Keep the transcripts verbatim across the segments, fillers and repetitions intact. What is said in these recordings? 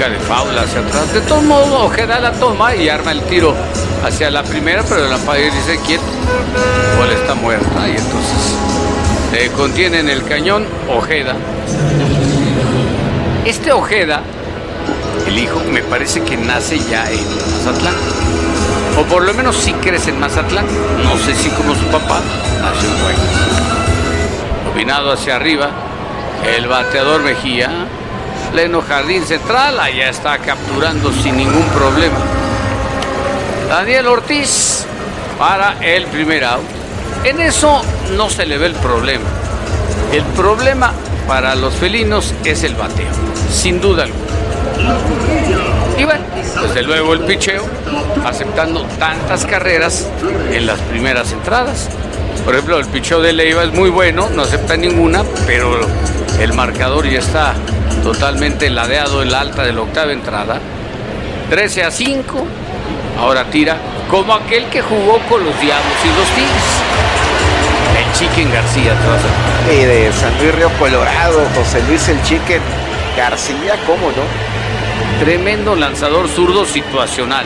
brinca de faula hacia atrás. De todos modos, Ojeda la toma y arma el tiro hacia la primera, pero el umpire dice quieto, bola está muerta, y entonces se contiene en el cañón Ojeda. Este Ojeda, el hijo, me parece que nace ya en Mazatlán, o por lo menos sí crece en Mazatlán. No sé si como su papá nació en Guaymas. Combinado hacia arriba, el bateador Mejía, pleno jardín central, allá está capturando sin ningún problema Daniel Ortiz para el primer out. En eso no se le ve el problema. El problema para los felinos es el bateo, sin duda alguna. Y bueno, desde luego el picheo, aceptando tantas carreras en las primeras entradas. Por ejemplo, el picheo de Leiva es muy bueno, no acepta ninguna, pero el marcador ya está totalmente ladeado en la alta de la octava entrada. trece a cinco, ahora tira como aquel que jugó con los Diablos y los Tigres, el Chicken García. Y de San Luis Río Colorado, José Luis el Chicken García, ¿cómo no? Tremendo lanzador zurdo situacional.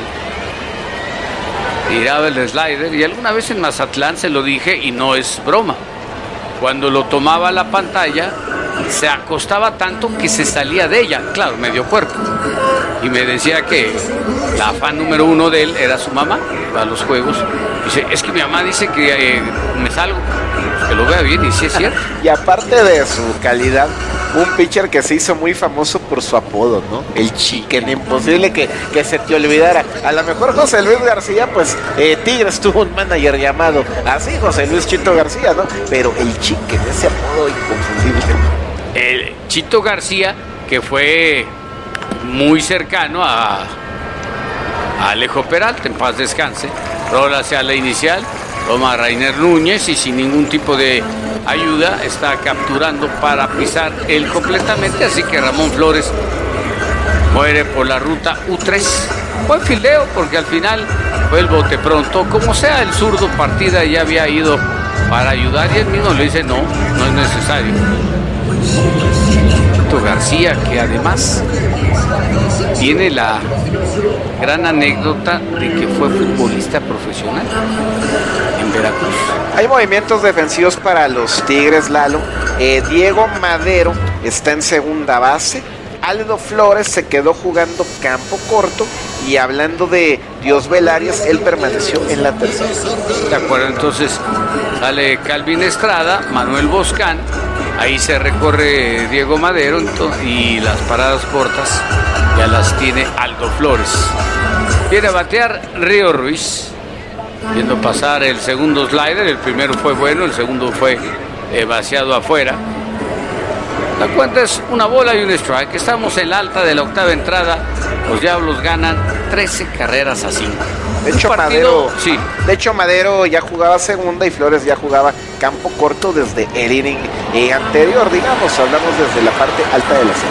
Tiraba el slider, y alguna vez en Mazatlán se lo dije y no es broma. Cuando lo tomaba a la pantalla, se acostaba tanto que se salía de ella, claro, medio cuerpo. Y me decía que la fan número uno de él era su mamá, a los juegos. Dice, es que mi mamá dice que eh, me salgo, que lo vea bien, y sí es cierto. Y aparte de su calidad, un pitcher que se hizo muy famoso por su apodo, ¿no? El Chicken, imposible que, que se te olvidara. A lo mejor José Luis García, pues eh, Tigres tuvo un manager llamado así, José Luis Chito García, ¿no? Pero el Chicken, ese apodo inconfundible. El Chito García, que fue muy cercano a, a Alejo Peralta, en paz descanse, rola hacia la inicial, toma a Rainer Núñez y sin ningún tipo de ayuda está capturando para pisar él completamente, así que Ramón Flores muere por la ruta U tres. Buen fildeo, porque al final fue el bote pronto, como sea, el zurdo partida ya había ido para ayudar y él mismo le dice no, no es necesario. García, que además tiene la gran anécdota de que fue futbolista profesional en Veracruz. Hay movimientos defensivos para los Tigres, Lalo. Eh, Diego Madero está en segunda base. Aldo Flores se quedó jugando campo corto. Y hablando de Diosbel Arias, él permaneció en la tercera. De acuerdo, entonces sale Calvin Estrada, Manuel Boscán. Ahí se recorre Diego Madero y las paradas cortas ya las tiene Aldo Flores. Viene a batear Río Ruiz, viendo pasar el segundo slider. El primero fue bueno, el segundo fue eh, vaciado afuera. La cuenta es una bola y un strike. Estamos en la alta de la octava entrada. Los Diablos ganan trece carreras a cinco. De hecho, partido, Madero, sí. de hecho, Madero ya jugaba segunda y Flores ya jugaba campo corto desde el inning eh, anterior, digamos, hablamos desde la parte alta de la serie.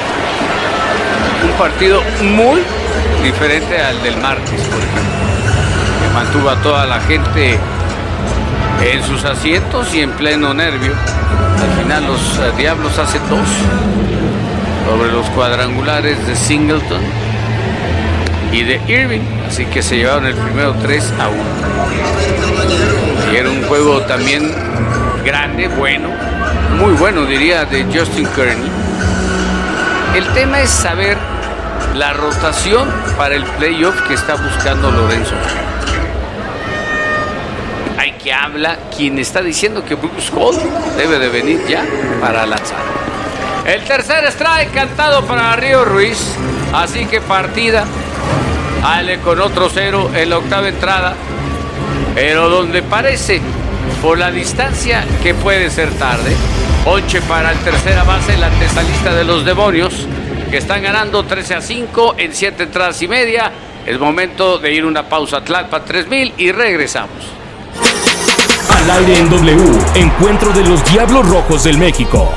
Un partido muy diferente al del martes, por ejemplo, que mantuvo a toda la gente en sus asientos y en pleno nervio. Al final los uh, Diablos hacen dos sobre los cuadrangulares de Singleton y de Irving, así que se llevaron el primero tres a uno. Y era un juego también grande, bueno, muy bueno diría, de Justin Kearney. El tema es saber la rotación para el playoff que está buscando Lorenzo. Hay que habla quien está diciendo que Bruce Hall debe de venir ya para lanzar. El tercer strike cantado para Río Ruiz, así que partida. Ale con otro cero en la octava entrada, pero donde parece por la distancia que puede ser tarde. Ponche para el tercera base, la antesalista de los Demonios, que están ganando trece a cinco en siete entradas y media. Es momento de ir una pausa a Tlalpan tres mil y regresamos. Al aire en W, encuentro de los Diablos Rojos del México.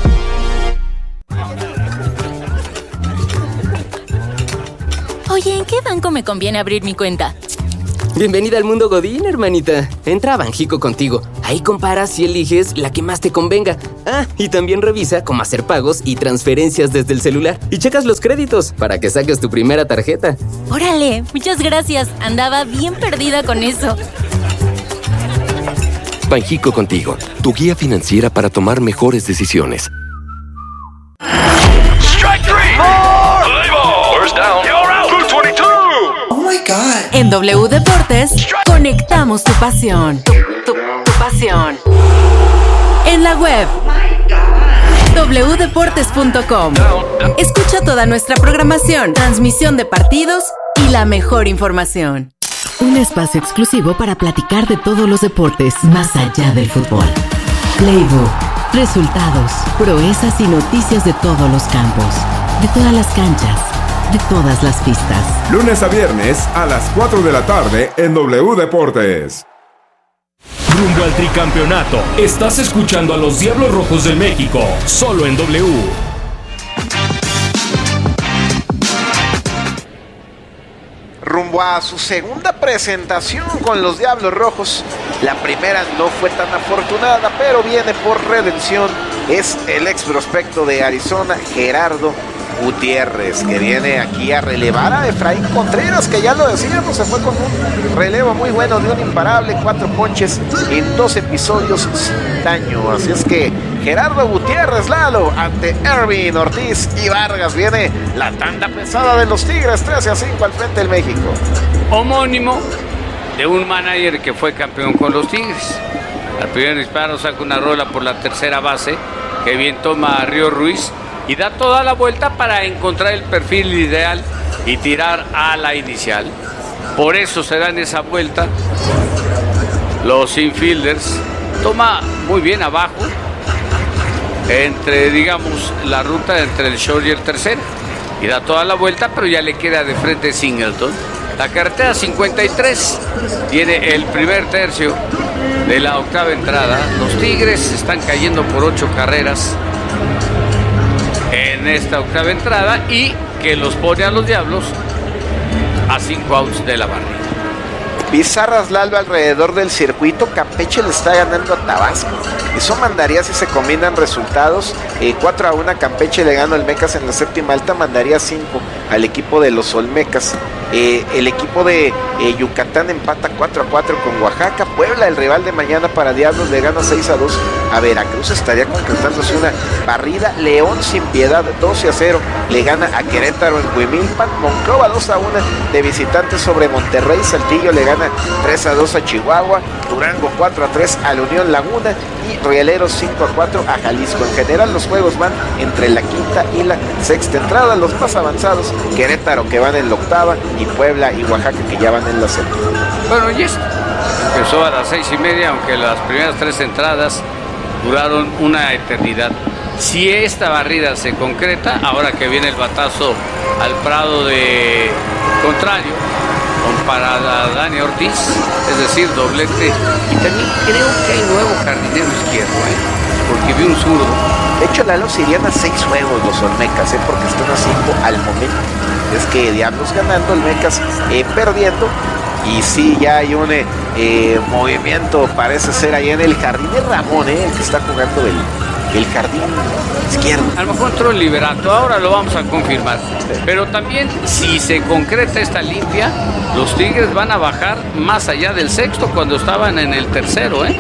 Oye, ¿en qué banco me conviene abrir mi cuenta? Bienvenida al mundo Godín, hermanita. Entra a Banjico contigo. Ahí comparas y eliges la que más te convenga. Ah, y también revisa cómo hacer pagos y transferencias desde el celular. Y checas los créditos para que saques tu primera tarjeta. Órale, muchas gracias. Andaba bien perdida con eso. Banjico Contigo, tu guía financiera para tomar mejores decisiones. Strike three. Play ball. First down. You're out. two veintidós. Oh my God. En W Deportes, conectamos tu pasión. Tu, tu, tu pasión. En la web doble u deportes punto com. Escucha toda nuestra programación, transmisión de partidos y la mejor información. Un espacio exclusivo para platicar de todos los deportes más allá del fútbol. Playbook, resultados, proezas y noticias de todos los campos, de todas las canchas, de todas las pistas. Lunes a viernes a las cuatro de la tarde en W Deportes. Rumbo al tricampeonato. Estás escuchando a los Diablos Rojos del México, solo en W. Rumbo a su segunda presentación con los Diablos Rojos. La primera no fue tan afortunada, pero viene por redención. Es el ex prospecto de Arizona, Gerardo Gutiérrez, que viene aquí a relevar a Efraín Contreras, que ya lo decíamos, se fue con un relevo muy bueno de un imparable, cuatro ponches en dos episodios sin daño. Así es que Gerardo Gutiérrez, Lalo, ante Ervin Ortiz y Vargas, viene la tanda pesada de los Tigres, trece a cinco al frente del México. Homónimo de un manager que fue campeón con los Tigres. Al primer disparo saca una rola por la tercera base, que bien toma a Río Ruiz y da toda la vuelta para encontrar el perfil ideal y tirar a la inicial. Por eso se dan esa vuelta. Los infielders toma muy bien abajo, entre, digamos, la ruta entre el short y el tercero, y da toda la vuelta, pero ya le queda de frente Singleton. La carretera cincuenta y tres tiene el primer tercio de la octava entrada. Los Tigres están cayendo por ocho carreras en esta octava entrada, y que los pone a los Diablos a cinco outs de la barrera. Pizarras, Lalo, alrededor del circuito. Campeche le está ganando a Tabasco. Eso mandaría, si se combinan resultados, eh, cuatro a uno a Campeche le gana el Mecas en la séptima alta, mandaría cinco al equipo de los Olmecas. Eh, el equipo de eh, Yucatán empata cuatro a cuatro con Oaxaca. Puebla, el rival de mañana para Diablos, le gana seis a dos a Veracruz. Estaría concretándose una barrida. León, sin piedad, doce a cero le gana a Querétaro en Huimilpan. Monclova dos a uno de visitantes sobre Monterrey. Saltillo le gana tres a dos a Chihuahua. Durango cuatro a tres al Unión Laguna, y Rieleros cinco a cuatro a Jalisco. En general los juegos van entre la quinta y la sexta entrada. Los más avanzados, Querétaro, que van en la octava, y Puebla y Oaxaca, que ya van en la séptima. Bueno, y esto empezó a las seis y media, aunque las primeras tres entradas duraron una eternidad. Si esta barrida se concreta, ahora que viene el batazo al Prado de contrario, con parada Dani Ortiz, es decir, doblete. Y también creo que hay nuevo jardinero izquierdo, ¿eh? Porque vi un zurdo. De hecho, Lalo, se irían a seis juegos los Olmecas, ¿eh? Porque están a cinco al momento. Es que Diablos ganando, Olmecas eh, perdiendo. Y sí, ya hay un eh, movimiento, parece ser ahí en el jardín de Ramón, ¿eh? El que está jugando el, el jardín izquierdo. A lo mejor entró el Liberato, ahora lo vamos a confirmar. Pero también, si se concreta esta limpia, los Tigres van a bajar más allá del sexto cuando estaban en el tercero, ¿eh?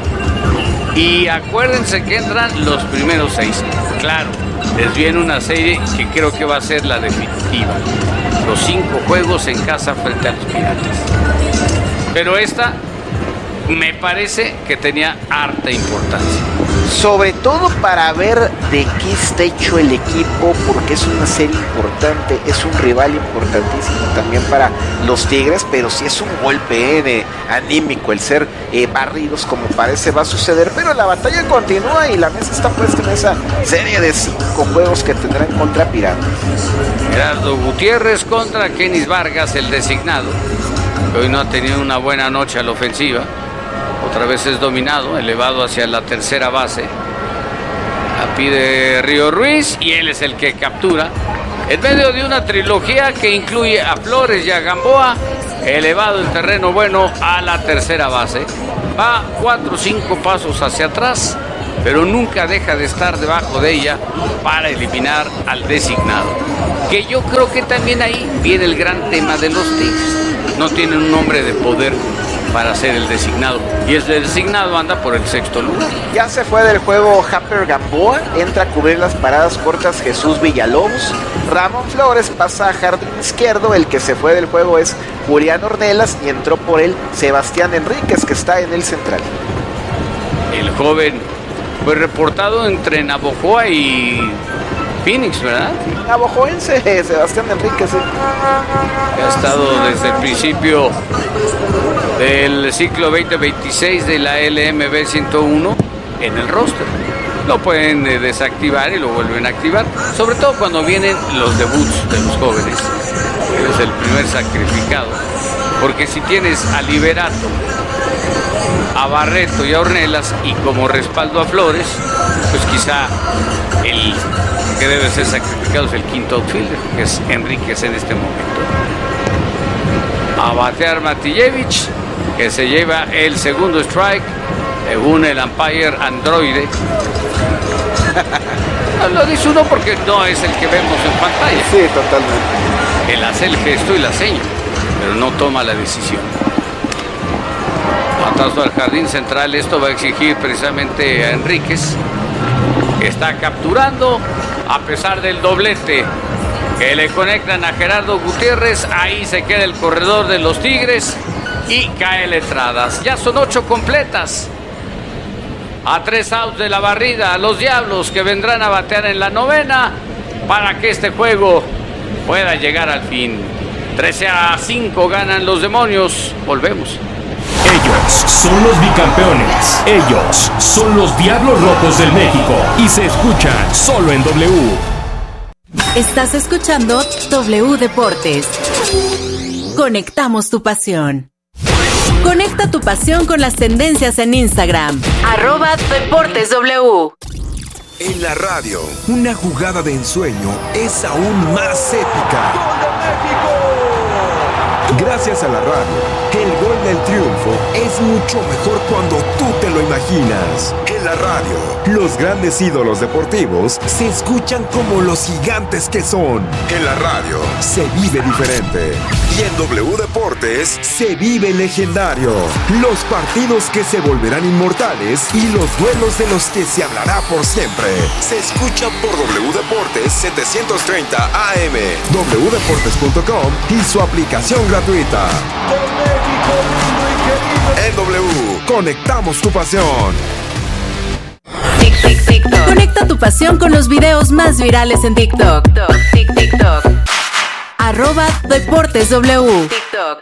Y acuérdense que entran los primeros seis. Claro, les viene una serie que creo que va a ser la definitiva. Los cinco juegos en casa frente a los Piratas. Pero esta me parece que tenía harta importancia. Sobre todo para ver de qué está hecho el equipo, porque es una serie importante, es un rival importantísimo también para los Tigres, pero sí es un golpe eh, anímico el ser eh, barridos, como parece va a suceder. Pero la batalla continúa y la mesa está puesta en esa serie de cinco juegos que tendrán contra Piratas. Gerardo Gutiérrez contra Kenis Vargas, el designado, que hoy no ha tenido una buena noche a la ofensiva. Otra vez es dominado, elevado hacia la tercera base. La pide Río Ruiz y él es el que captura. En medio de una trilogía que incluye a Flores y a Gamboa, elevado el terreno bueno a la tercera base. va cuatro o cinco pasos hacia atrás, pero nunca deja de estar debajo de ella para eliminar al designado. Que yo creo que también ahí viene el gran tema de los Tigres. No tienen un hombre de poder para ser el designado, y el designado anda por el sexto lugar. Ya se fue del juego Harper Gamboa, entra a cubrir las paradas cortas Jesús Villalobos. Ramón Flores pasa a jardín izquierdo, el que se fue del juego es Julián Ornelas y entró por él Sebastián Enríquez, que está en el central. El joven fue reportado entre Navojoa y Phoenix, ¿verdad? Navojoense, Sebastián Enríquez. ¿Sí? Ha estado desde el principio del ciclo veinte veintiséis de la L M B ciento uno en el roster. Lo pueden eh, desactivar y lo vuelven a activar, sobre todo cuando vienen los debuts de los jóvenes. Es el primer sacrificado, porque si tienes a Liberato, a Barreto y a Ornelas y como respaldo a Flores, pues quizá el que debe ser sacrificado es el quinto outfielder, que es Enríquez en este momento. A batear Matijevich, que se lleva el segundo strike, según el umpire androide. Lo dice uno porque no es el que vemos en pantalla. Sí, totalmente. Él hace el gesto y la seña, pero no toma la decisión. Batazo al jardín central, esto va a exigir precisamente a Enríquez, que está capturando a pesar del doblete que le conectan a Gerardo Gutiérrez. Ahí se queda el corredor de los Tigres y cae letradas. Ya son ocho completas. A tres outs de la barrida, a los Diablos, que vendrán a batear en la novena para que este juego pueda llegar al fin. trece a cinco ganan los Demonios. Volvemos. Ellos son los bicampeones. Ellos son los Diablos Rojos del México. Y se escuchan solo en W. Estás escuchando W Deportes. Conectamos tu pasión. Conecta tu pasión con las tendencias en Instagram. Arroba Deportes W. En la radio, una jugada de ensueño es aún más épica. ¡Gol de México! Gracias a la radio, el gol del triunfo es mucho mejor cuando tú te lo imaginas. En la radio, los grandes ídolos deportivos se escuchan como los gigantes que son. En la radio, se vive diferente. Y en W Deportes, se vive legendario. Los partidos que se volverán inmortales y los duelos de los que se hablará por siempre. Se escuchan por W Deportes setecientos treinta A M, w deportes punto com y su aplicación gratuita. En W, conectamos tu pasión. Tic, tic, TikTok. Conecta tu pasión con los videos más virales en TikTok. Tic, TikTok. Arroba Deportes W. TikTok.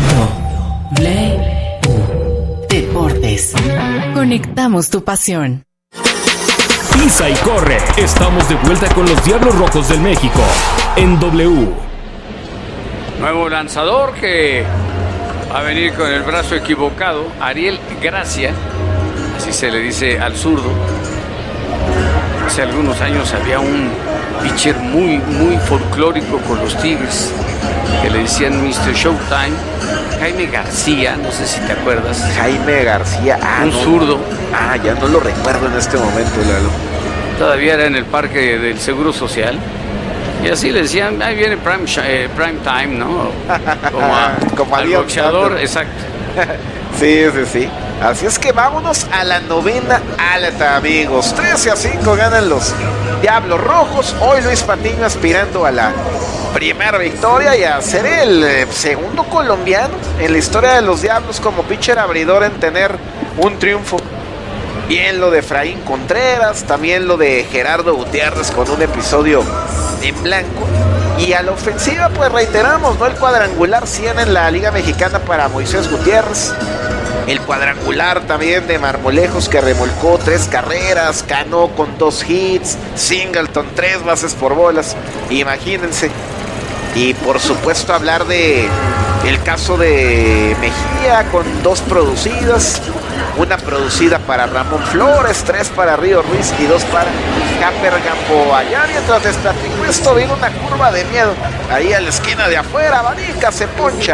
W Deportes. Conectamos tu pasión. Pisa y corre. Estamos de vuelta con los Diablos Rojos del México en W. Nuevo lanzador que va a venir con el brazo equivocado, Ariel Gracia, así se le dice al zurdo. Hace algunos años había un pitcher muy, muy folclórico con los Tigres, que le decían mister Showtime, Jaime García, no sé si te acuerdas. Jaime García, ah, un no, zurdo. Ah, ya no lo recuerdo en este momento, Lalo. Todavía era en el parque del Seguro Social. Y así le decían, ahí viene prime, eh, prime time, ¿no? Como, a, Como al boxeador, exacto. Sí, sí, sí. Así es que vámonos a la novena alta, amigos. trece a cinco ganan los Diablos Rojos. Hoy Luis Patiño aspirando a la primera victoria y a ser el eh, segundo colombiano en la historia de los Diablos como pitcher abridor en tener un triunfo. Bien lo de Efraín Contreras, también lo de Gerardo Gutiérrez con un episodio en blanco. Y a la ofensiva, pues reiteramos, ¿no? El cuadrangular cien en la Liga Mexicana para Moisés Gutiérrez. El cuadrangular también de Marmolejos, que remolcó tres carreras, Cano con dos hits, Singleton tres bases por bolas. Imagínense. Y por supuesto hablar de el caso de Mejía con dos producidas. Una producida para Ramón Flores, tres para Río Ruiz y dos para Harper Gamboa. Allá mientras les platico esto, viene una curva de miedo. Ahí a la esquina de afuera, Vanica se poncha.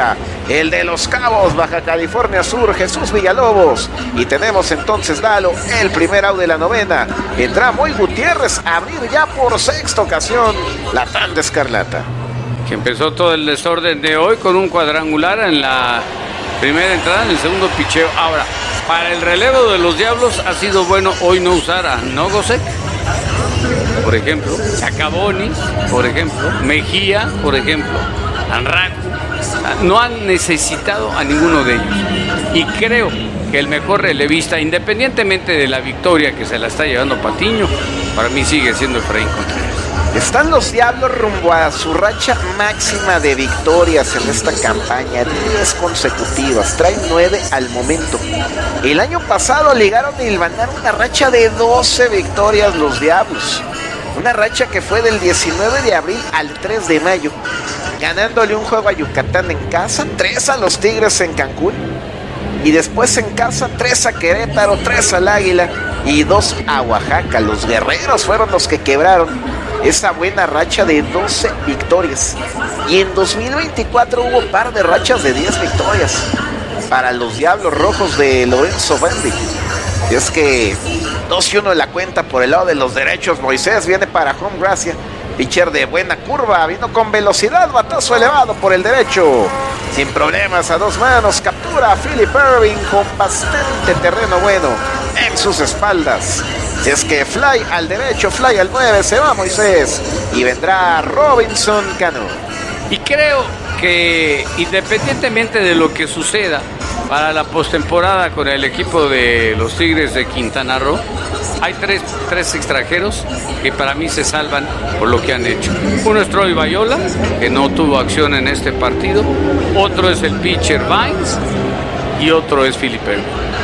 el de Los Cabos, Baja California Sur, Jesús Villalobos. Y tenemos entonces, Lalo, el primer out de la novena. Entra Moy Gutiérrez a abrir ya por sexta ocasión la tanda escarlata. Que empezó todo el desorden de hoy con un cuadrangular en la primera entrada, en el segundo picheo. Ahora, para el relevo de los Diablos ha sido bueno hoy no usar a Nogosek, por ejemplo, Sacabonis, por ejemplo, Mejía, por ejemplo, Anraku. No han necesitado a ninguno de ellos. Y creo que el mejor relevista, independientemente de la victoria que se la está llevando Patiño, para mí sigue siendo Efraín Contreras. Están los Diablos rumbo a su racha máxima de victorias en esta campaña, diez consecutivas, traen nueve al momento. El año pasado llegaron a hilvanar una racha de doce victorias los Diablos, una racha que fue del diecinueve de abril al tres de mayo, ganándole un juego a Yucatán en casa, tres a los Tigres en Cancún, y después en casa tres a Querétaro, tres al Águila y dos a Oaxaca. Los Guerreros fueron los que quebraron esa buena racha de doce victorias. Y en dos mil veinticuatro hubo par de rachas de diez victorias para los Diablos Rojos de Lorenzo Bandi. Y es que dos y uno en la cuenta por el lado de los derechos. Moisés viene para home gracia. Pitcher de buena curva, vino con velocidad, batazo elevado por el derecho. Sin problemas, a dos manos, captura a Philip Irving con bastante terreno bueno en sus espaldas. Si es que fly al derecho, fly al nueve, se va Moisés y vendrá Robinson Cano. Y creo que independientemente de lo que suceda para la postemporada con el equipo de los Tigres de Quintana Roo, hay tres, tres extranjeros que para mí se salvan por lo que han hecho. Uno es Troy Bayola, que no tuvo acción en este partido. Otro es el pitcher Vines y otro es Philip Irving.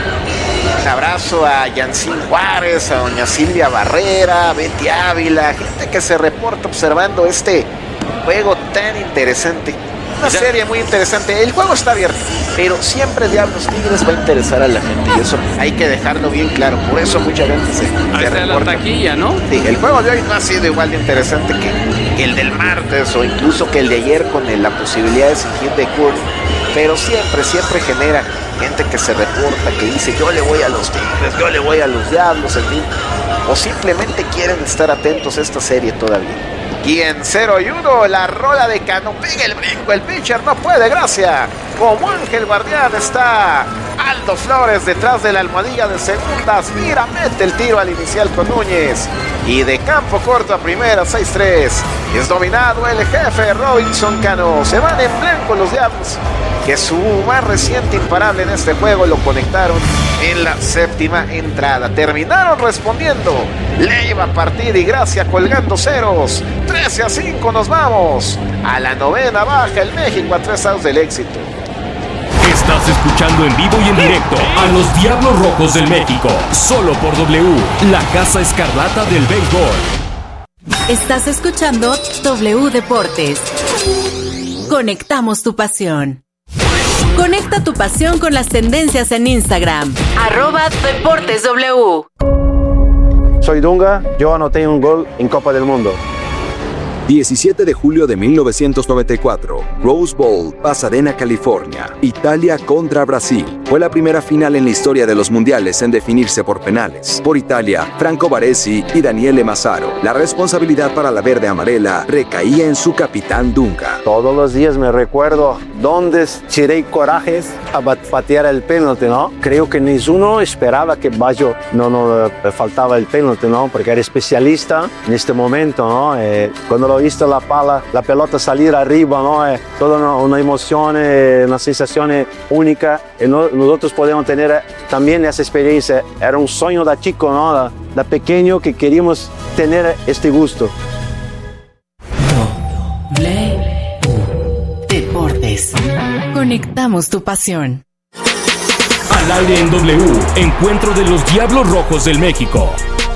Un abrazo a Yancín Juárez, a doña Silvia Barrera, a Betty Ávila, gente que se reporta observando este juego tan interesante. Una serie muy interesante. El juego está abierto, pero siempre Diablos Tigres va a interesar a la gente y eso hay que dejarlo bien claro. Por eso mucha gente se, Ahí se está la taquilla, ¿no? Sí, el juego de hoy no ha sido igual de interesante que, que el del martes o incluso que el de ayer con el, la posibilidad de exigir de Kurt, pero siempre, siempre genera gente que se reporta, que dice yo le voy a los Tigres, yo le voy a los Diablos, en fin, o simplemente quieren estar atentos a esta serie todavía. Y en cero y uno, la rola de Cano, pega el brinco, el pitcher no puede, gracias. Como Ángel Guardián está Aldo Flores detrás de la almohadilla de segundas. Mira, mete el tiro al inicial con Núñez. Y de campo corto a primera, seis tres. Es dominado el jefe Robinson Cano. Se van en blanco los Diablos, que su más reciente imparable en este juego lo conectaron en la séptima entrada. Terminaron respondiendo. Le iba a partir y gracia colgando ceros. trece a cinco nos vamos. A la novena baja el México a tres outs del éxito. Estás escuchando en vivo y en directo a los Diablos Rojos del México. Solo por W, la Casa Escarlata del Béisbol. Estás escuchando W Deportes. Conectamos tu pasión. Conecta tu pasión con las tendencias en Instagram. Arroba Deportes W. Soy Dunga, yo anoté un gol en Copa del Mundo. diecisiete de julio de mil novecientos noventa y cuatro, Rose Bowl, Pasadena, California, Italia contra Brasil. Fue la primera final en la historia de los mundiales en definirse por penales. Por Italia, Franco Baresi y Daniele Massaro. La responsabilidad para la verde amarela recaía en su capitán Dunga. Todos los días me recuerdo dónde tiré corajes a patear el penalti, ¿no? Creo que ninguno esperaba que Baggio no, no faltaba el penalti, ¿no? Porque era especialista en este momento, ¿no? Eh, cuando lo visto la pala, la pelota salir arriba, ¿no? Eh, toda una, una emoción, eh, una sensación única. Y no, nosotros podemos tener también esa experiencia. Era un sueño de chico, ¿no? De, de pequeño que queríamos tener este gusto. W Deportes. Conectamos tu pasión. Al aire en W, encuentro de los Diablos Rojos del México.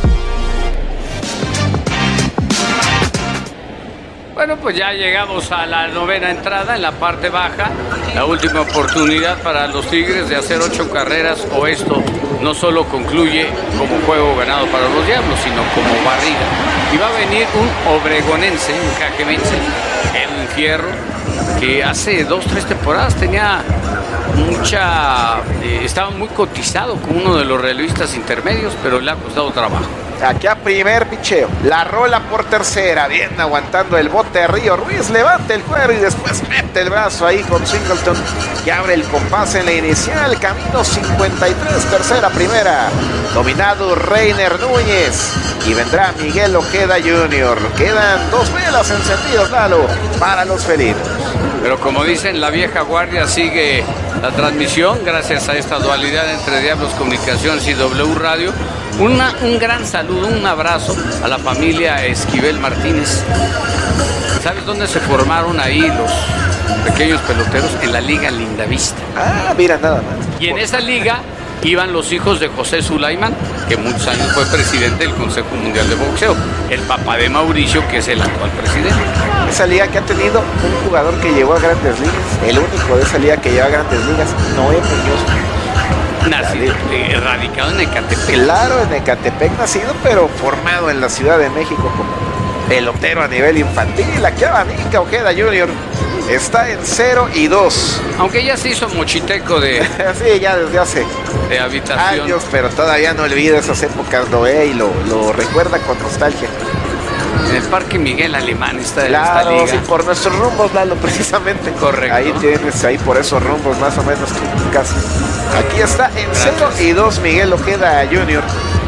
Bueno, pues ya llegamos a la novena entrada en la parte baja. La última oportunidad para los Tigres de hacer ocho carreras o esto no solo concluye como un juego ganado para los Diablos, sino como barrida. Y va a venir un obregonense, un cajemense, Edwin Fierro, que hace dos, tres temporadas tenía mucha... Eh, estaba muy cotizado como uno de los realistas intermedios, pero le ha costado trabajo. Aquí a primer picheo, la rola por tercera, bien aguantando el bote de Río Ruiz, levanta el cuero y después mete el brazo ahí con Singleton, que abre el compás en la inicial, camino cincuenta y tres, tercera, primera, dominado Reiner Núñez, y vendrá Miguel Ojeda junior Quedan dos velas encendidas, Lalo, para los felinos. Pero como dicen, la vieja guardia sigue la transmisión gracias a esta dualidad entre Diablos Comunicaciones y W Radio. Una, un gran saludo, un abrazo a la familia Esquivel Martínez. ¿Sabes dónde se formaron ahí los pequeños peloteros? En la Liga Lindavista. Ah, mira, nada más. Y en esa liga iban los hijos de José Sulaiman, que muchos años fue presidente del Consejo Mundial de Boxeo, el papá de Mauricio, que es el actual presidente. Esa liga que ha tenido un jugador que llegó a Grandes Ligas, el único de esa liga que lleva a Grandes Ligas, Noé Muñoz. Nacido, eh, radicado en Ecatepec. Claro, en Ecatepec nacido, pero formado en la Ciudad de México como pelotero a nivel infantil. Aquí abanica Ojeda junior Está en cero y dos. Aunque ya se hizo mochiteco de... sí, ya desde hace de habitación. años, pero todavía no olvida esas épocas, lo ve y lo, lo recuerda con nostalgia. En el Parque Miguel Alemán está claro, esta liga. Sí, por nuestros rumbos, Lalo, precisamente. Correcto. Ahí tienes, ahí por esos rumbos más o menos tu casa. Aquí está en cero y dos Miguel Ojeda junior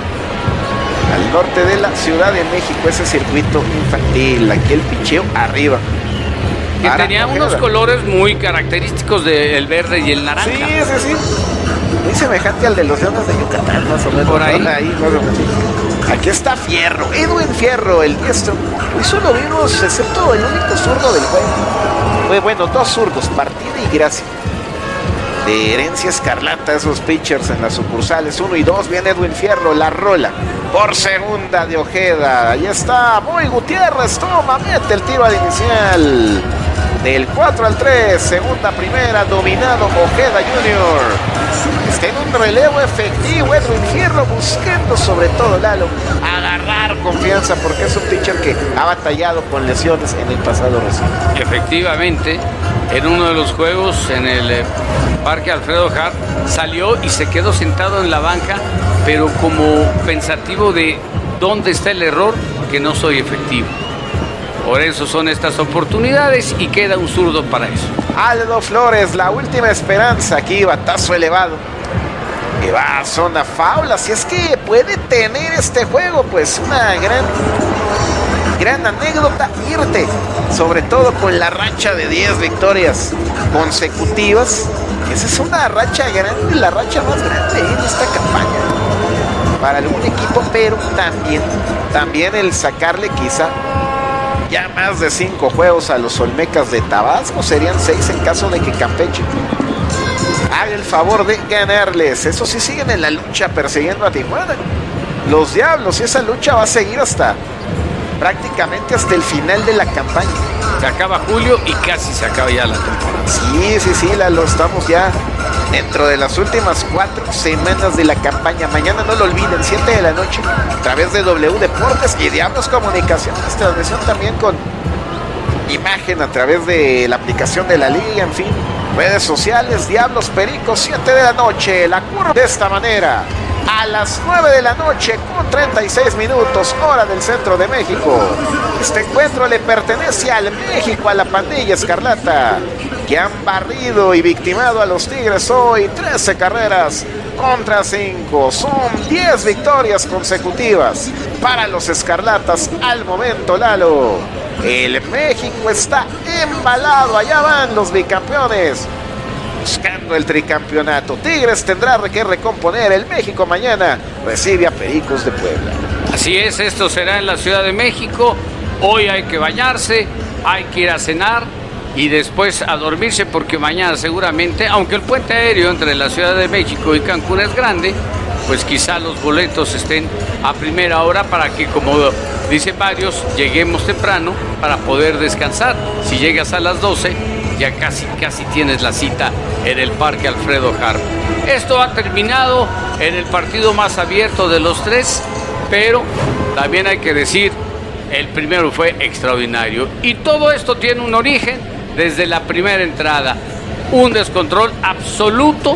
Al norte de la Ciudad de México, ese circuito infantil, aquí el picheo arriba. Que para tenía Ojeda. Unos colores muy característicos del verde y el naranja. Sí, sí, sí. Muy semejante al de los Leones de Yucatán, más o menos. Por ahí. ahí más o menos. Aquí está Fierro, Edwin Fierro, el diestro. Hoy solo vimos, excepto el único zurdo del juego. Fue bueno, dos zurdos, Partida y Gracia. De herencia escarlata esos pitchers en las sucursales. Uno y dos, viene Edwin Fierro, la rola. Por segunda de Ojeda. Ahí está, Moy Gutiérrez, toma, mete el tiro al inicial. Del cuatro al tres, segunda, primera, dominado Ojeda junior Está en un relevo efectivo Edwin Fierro, buscando sobre todo, Lalo, agarrar confianza, porque es un pitcher que ha batallado con lesiones en el pasado reciente. Efectivamente, en uno de los juegos en el eh, Parque Alfredo Hart salió y se quedó sentado en la banca, pero como pensativo de dónde está el error, que no soy efectivo. Por eso son estas oportunidades y queda un zurdo para eso. Aldo Flores, la última esperanza. Aquí batazo elevado. Que va a zona foul. Así es que puede tener este juego pues una gran, gran anécdota. Irte, sobre todo con la racha de diez victorias consecutivas. Esa es una racha grande, la racha más grande en esta campaña para algún equipo, pero también, también el sacarle quizá ya más de cinco juegos a los Olmecas de Tabasco, serían seis en caso de que Campeche haga el favor de ganarles. Eso sí, siguen en la lucha persiguiendo a Tijuana. Los Diablos, y esa lucha va a seguir hasta prácticamente hasta el final de la campaña. Se acaba julio y casi se acaba ya la temporada. Sí, sí, sí, la, lo estamos ya dentro de las últimas cuatro semanas de la campaña. Mañana no lo olviden, siete de la noche, a través de W Deportes y Diablos Comunicaciones, transmisión también con imagen a través de la aplicación de la liga, en fin, redes sociales, Diablos Pericos, siete de la noche, la curva de esta manera. A las nueve de la noche con treinta y seis minutos, hora del centro de México. Este encuentro le pertenece al México, a la pandilla escarlata, que han barrido y victimado a los Tigres hoy. trece carreras contra cinco. Son diez victorias consecutivas para los escarlatas al momento, Lalo. El México está embalado. Allá van los bicampeones, buscando el tricampeonato. Tigres tendrá que recomponer. El México mañana recibe a Pericos de Puebla. Así es, esto será en la Ciudad de México. Hoy hay que bañarse, hay que ir a cenar y después a dormirse, porque mañana seguramente, aunque el puente aéreo entre la Ciudad de México y Cancún es grande, pues quizá los boletos estén a primera hora para que, como dicen varios, lleguemos temprano para poder descansar. Si llegas a las doce, ya casi, casi tienes la cita en el Parque Alfredo Hart. Esto ha terminado en el partido más abierto de los tres, pero también hay que decir el primero fue extraordinario. Y todo esto tiene un origen desde la primera entrada. Un descontrol absoluto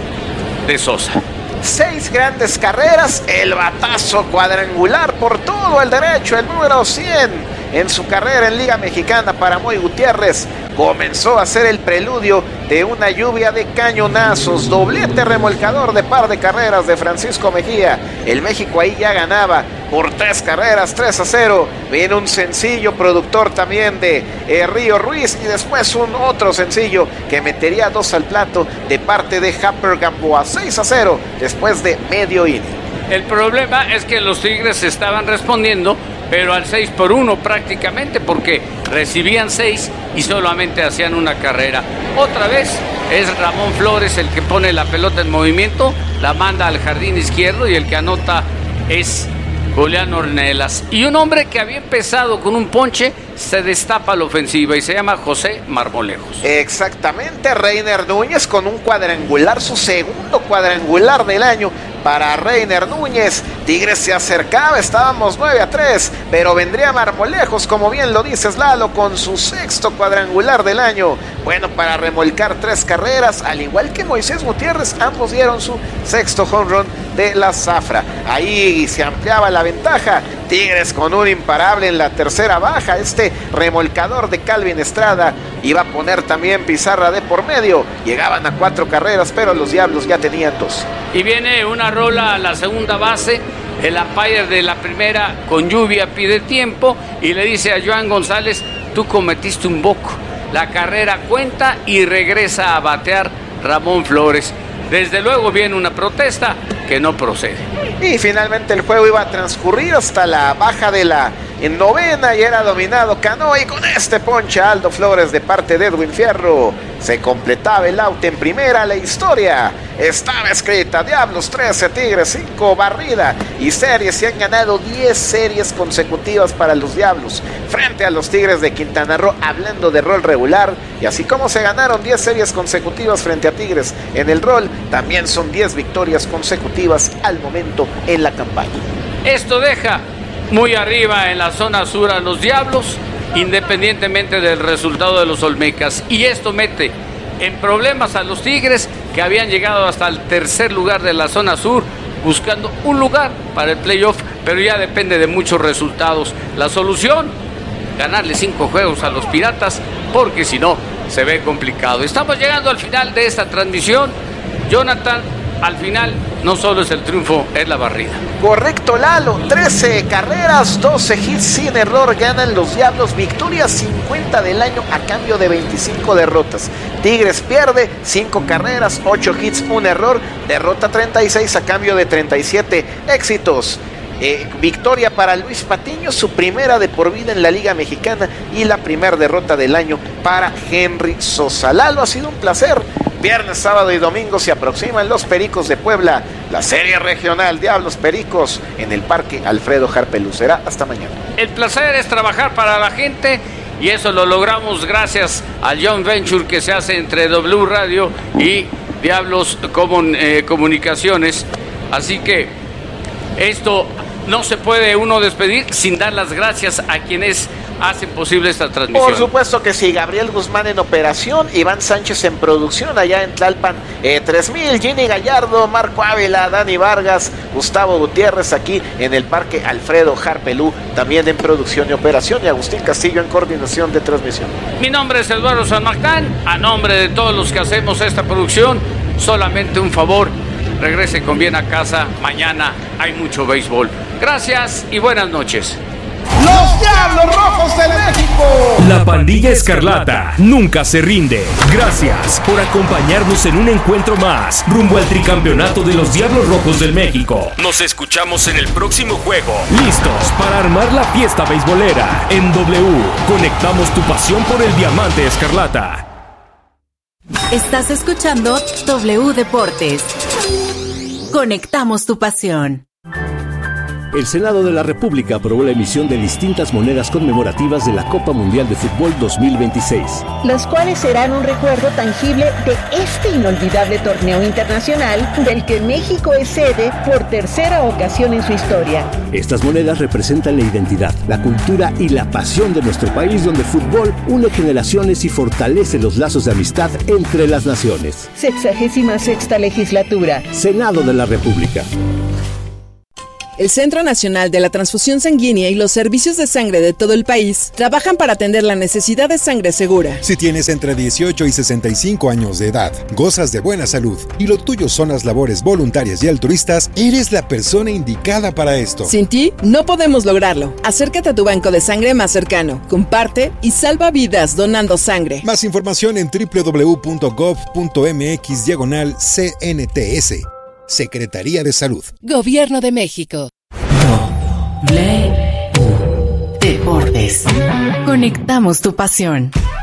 de Sosa. Seis grandes carreras, el batazo cuadrangular por todo el derecho, el número cien en su carrera en Liga Mexicana para Moy Gutiérrez. Comenzó a ser el preludio de una lluvia de cañonazos, doblete remolcador de par de carreras de Francisco Mejía. El México ahí ya ganaba por tres carreras, tres a cero. Viene un sencillo productor también de eh, Río Ruiz y después un otro sencillo que metería dos al plato de parte de Harper Gamboa. seis a cero después de medio inning. El problema es que los Tigres estaban respondiendo, pero al seis por uno prácticamente, porque recibían seis y solamente hacían una carrera. Otra vez es Ramón Flores el que pone la pelota en movimiento, la manda al jardín izquierdo y el que anota es Julián Ornelas. Y un hombre que había empezado con un ponche se destapa la ofensiva y se llama José Marmolejos. Exactamente, Reiner Núñez con un cuadrangular, su segundo cuadrangular del año para Reiner Núñez. Tigres se acercaba, estábamos nueve a tres, pero vendría Marmolejos, como bien lo dices Lalo, con su sexto cuadrangular del año. Bueno, para remolcar tres carreras, al igual que Moisés Gutiérrez, ambos dieron su sexto home run de la zafra. Ahí se ampliaba la ventaja. Tigres con un imparable en la tercera baja. Este remolcador de Calvin Estrada iba a poner también pizarra de por medio. Llegaban a cuatro carreras, pero los Diablos ya tenían dos. Y viene una rola a la segunda base. El umpire de la primera con lluvia pide tiempo y le dice a Joan González: tú cometiste un boco. La carrera cuenta y regresa a batear Ramón Flores. Desde luego viene una protesta que no procede. Y finalmente el juego iba a transcurrir hasta la baja de la en novena y era dominado Cano, y con este ponche Aldo Flores de parte de Edwin Fierro se completaba el out en primera. La historia estaba escrita: Diablos trece, Tigres cinco, barrida y series. Se han ganado diez series consecutivas para los Diablos frente a los Tigres de Quintana Roo, hablando de rol regular. Y así como se ganaron diez series consecutivas frente a Tigres en el rol, también son diez victorias consecutivas al momento en la campaña. Esto deja muy arriba en la zona sur a los Diablos, independientemente del resultado de los Olmecas, y esto mete en problemas a los Tigres, que habían llegado hasta el tercer lugar de la zona sur buscando un lugar para el playoff, pero ya depende de muchos resultados. La solución: ganarle cinco juegos a los Piratas, porque si no se ve complicado. Estamos llegando al final de esta transmisión. Jonathan, al final no solo es el triunfo, es la barrida. Correcto, Lalo. trece carreras, doce hits sin error, ganan los Diablos. Victoria cincuenta del año a cambio de veinticinco derrotas. Tigres pierde cinco carreras, ocho hits, un error. Derrota treinta y seis a cambio de treinta y siete éxitos. Eh, victoria para Luis Patiño, su primera de por vida en la Liga Mexicana, y la primera derrota del año para Henry Sosa. Lalo, ha sido un placer. Viernes, sábado y domingo se aproximan los Pericos de Puebla, la serie regional Diablos Pericos en el Parque Alfredo Harpe Luz. Será hasta mañana. El placer es trabajar para la gente, y eso lo logramos gracias al joint venture que se hace entre W Radio y Diablos Comun, eh, Comunicaciones. Así que esto no se puede uno despedir sin dar las gracias a quienes hacen posible esta transmisión. Por supuesto que sí. Gabriel Guzmán en operación, Iván Sánchez en producción allá en Tlalpan eh, tres mil, Ginny Gallardo, Marco Ávila, Dani Vargas, Gustavo Gutiérrez aquí en el Parque Alfredo Harpelú, también en producción y operación, y Agustín Castillo en coordinación de transmisión. Mi nombre es Eduardo San Martán. A nombre de todos los que hacemos esta producción, solamente un favor: regrese con bien a casa. Mañana hay mucho béisbol. Gracias y buenas noches. ¡Los Diablos Rojos de México! La Pandilla Escarlata nunca se rinde. Gracias por acompañarnos en un encuentro más rumbo al tricampeonato de los Diablos Rojos del México. Nos escuchamos en el próximo juego. Listos para armar la fiesta beisbolera. En W, conectamos tu pasión por el diamante escarlata. Estás escuchando W Deportes. Conectamos tu pasión. El Senado de la República aprobó la emisión de distintas monedas conmemorativas de la Copa Mundial de Fútbol dos mil veintiséis. Las cuales serán un recuerdo tangible de este inolvidable torneo internacional del que México es sede por tercera ocasión en su historia. Estas monedas representan la identidad, la cultura y la pasión de nuestro país, donde el fútbol une generaciones y fortalece los lazos de amistad entre las naciones. Sexagésima sexta legislatura. Senado de la República. El Centro Nacional de la Transfusión Sanguínea y los servicios de sangre de todo el país trabajan para atender la necesidad de sangre segura. Si tienes entre dieciocho y sesenta y cinco años de edad, gozas de buena salud y lo tuyo son las labores voluntarias y altruistas, eres la persona indicada para esto. Sin ti, no podemos lograrlo. Acércate a tu banco de sangre más cercano, comparte y salva vidas donando sangre. Más información en doble u doble u doble u punto gov punto eme equis diagonal C N T S. Secretaría de Salud. Gobierno de México. W Deportes. Conectamos tu pasión.